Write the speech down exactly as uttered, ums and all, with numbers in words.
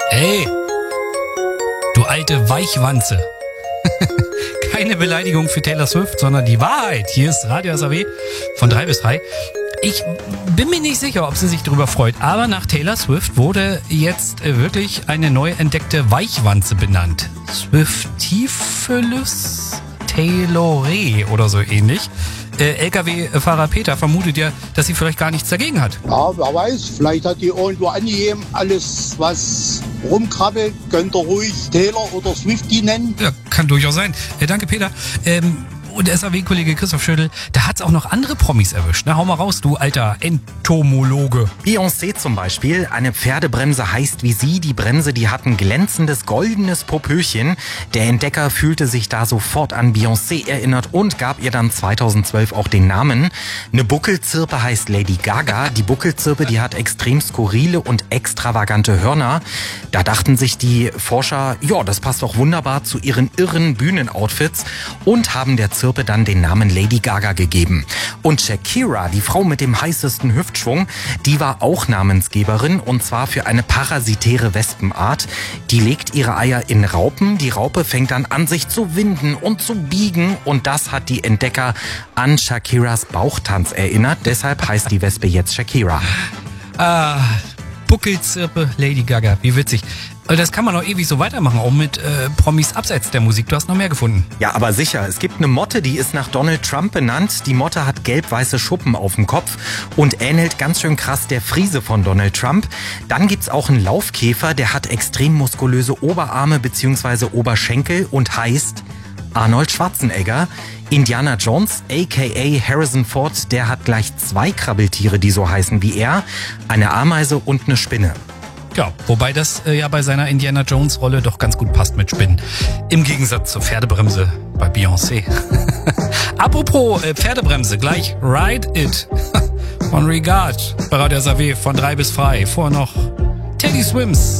Ey, du alte Weichwanze. Keine Beleidigung für Taylor Swift, sondern die Wahrheit. Hier ist Radio S A W von drei bis drei. Ich bin mir nicht sicher, ob sie sich darüber freut, aber nach Taylor Swift wurde jetzt wirklich eine neu entdeckte Weichwanze benannt. Swiftifelus taylori oder so ähnlich. Äh, L K W-Fahrer Peter vermutet ja, dass sie vielleicht gar nichts dagegen hat. Ja, wer weiß, vielleicht hat die irgendwo angegeben, alles was rumkrabbelt, könnt ihr ruhig Taylor oder Swiftie nennen. Ja, kann durchaus sein. Äh, danke, Peter. Ähm, und der S A W-Kollege Christoph Schödel, da hat's auch noch andere Promis erwischt. Na, hau mal raus, du alter Entomologe. Beyoncé zum Beispiel. Eine Pferdebremse heißt wie sie. Die Bremse, die hat ein glänzendes, goldenes Popöchen. Der Entdecker fühlte sich da sofort an Beyoncé erinnert und gab ihr dann zweitausendzwölf auch den Namen. Eine Buckelzirpe heißt Lady Gaga. Die Buckelzirpe, die hat extrem skurrile und extravagante Hörner. Da dachten sich die Forscher, ja, das passt doch wunderbar zu ihren irren Bühnenoutfits und haben der Zirpe dann den Namen Lady Gaga gegeben. Und Shakira, die Frau mit dem heißesten Hüftschwung, die war auch Namensgeberin und zwar für eine parasitäre Wespenart. Die legt ihre Eier in Raupen. Die Raupe fängt dann an, sich zu winden und zu biegen und das hat die Entdecker an Shakiras Bauchtanz erinnert. Deshalb heißt die Wespe jetzt Shakira. Ah, Buckelzirpe, Lady Gaga, wie witzig. Das kann man noch ewig so weitermachen, auch mit äh, Promis abseits der Musik. Du hast noch mehr gefunden. Ja, aber sicher. Es gibt eine Motte, die ist nach Donald Trump benannt. Die Motte hat gelb-weiße Schuppen auf dem Kopf und ähnelt ganz schön krass der Friese von Donald Trump. Dann gibt's auch einen Laufkäfer, der hat extrem muskulöse Oberarme bzw. Oberschenkel und heißt Arnold Schwarzenegger. Indiana Jones, aka Harrison Ford, der hat gleich zwei Krabbeltiere, die so heißen wie er. Eine Ameise und eine Spinne. Ja, wobei das äh, ja bei seiner Indiana Jones Rolle doch ganz gut passt mit Spinnen. Im Gegensatz zur Pferdebremse bei Beyoncé. Apropos äh, Pferdebremse, gleich Ride It von Regard bei Radio S A W von drei bis drei. Vorher noch Teddy Swims.